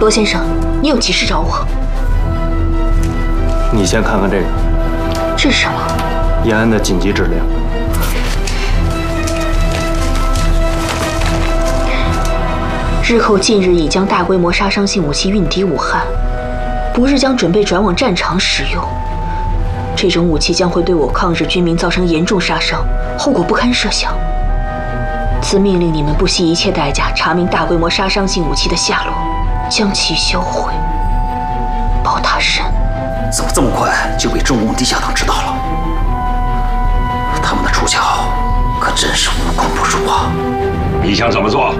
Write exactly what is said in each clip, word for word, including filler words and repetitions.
罗先生，你有急事找我。 你先看看这个， 这是什么？ 延安的紧急指令。 日后近日已将大规模杀伤性武器运抵武汉，不日将准备转往战场使用。这种武器将会对我抗日军民造成严重杀伤，后果不堪设想。此命令你们不惜一切代价查明大规模杀伤性武器的下落，将其销毁，保他身。 怎么这么快就被中共地下党知道了？他们的出脚可真是无孔不入啊！ 你想怎么做？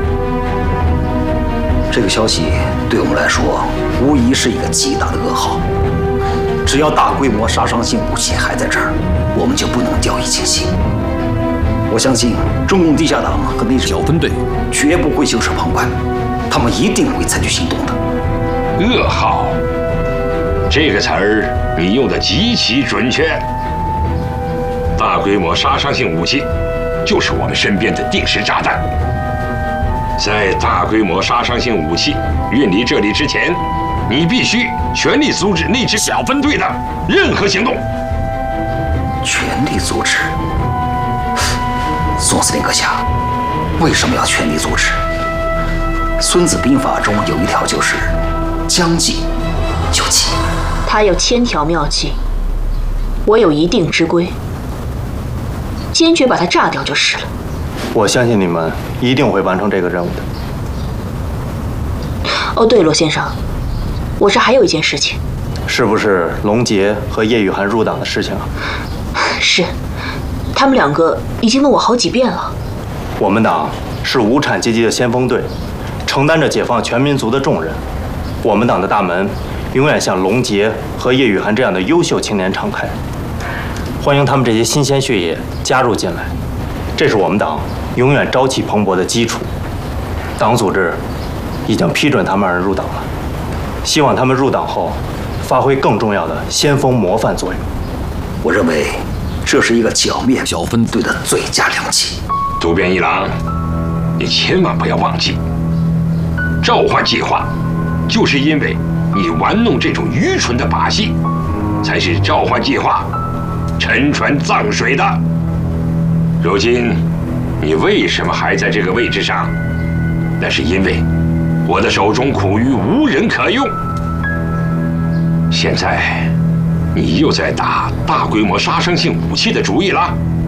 这个消息对我们来说，无疑是一个极大的噩耗。只要大规模杀伤性武器还在这儿，我们就不能掉以轻心。我相信中共地下党和内小分队绝不会袖手旁观，他们一定会采取行动的。 噩耗，这个词儿你用的极其准确。大规模杀伤性武器就是我们身边的定时炸弹。在大规模杀伤性武器运离这里之前，你必须全力阻止那支小分队的任何行动。 全力阻止？宋司令阁下，为什么要全力阻止？《孙子兵法》中有一条就是“将计就计”。 他有千条妙计，我有一定之规，坚决把它炸掉就是了。 我相信你们一定会完成这个任务的。 哦，对，罗先生，我这还有一件事情。 是不是龙杰和叶雨涵入党的事情啊？ 是，他们两个已经问我好几遍了。 我们党是无产阶级的先锋队，承担着解放全民族的重任。我们党的大门永远向龙杰和叶雨涵这样的优秀青年敞开，欢迎他们这些新鲜血液加入进来。这是我们党永远朝气蓬勃的基础。党组织已经批准他们二人入党了，希望他们入党后发挥更重要的先锋模范作用。 我认为这是一个剿灭小分队的最佳良机。 渡边一郎，你千万不要忘记，召唤计划就是因为你玩弄这种愚蠢的把戏，才是召唤计划沉船葬水的。如今你为什么还在这个位置上？那是因为我的手中苦于无人可用。现在你又在打大规模杀伤性武器的主意了。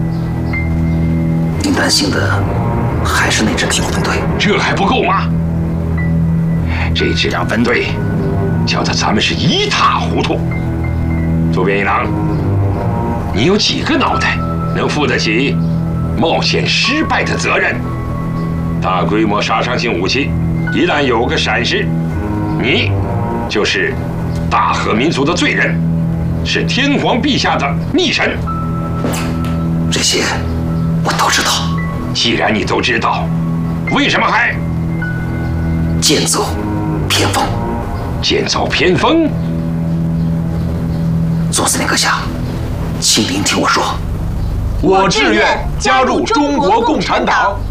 您担心的还是那支小分队？ 这还不够吗？这支两分队搅得咱们是一塌糊涂。渡边一郎，你有几个脑袋能负得起冒险失败的责任？大规模杀伤性武器一旦有个闪失，你就是大和民族的罪人，是天皇陛下的逆臣。 这些我都知道。 既然你都知道，为什么还剑走偏锋？ 剑走偏锋？ 总司令阁下，请您听我说。 我志愿加入中国共产党。